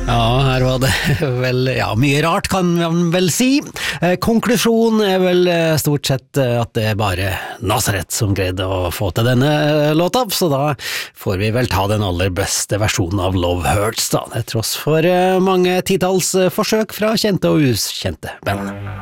Ja, her var det vel, ja, mye rart kan man vel si. Konklusjonen er vel stort sett at det er bare Nazareth som greide å få til denne låta, så da får vi vel ta den aller beste versjonen av Love Hurts da, tross for mange titalls forsøk fra kjente og ukjente band.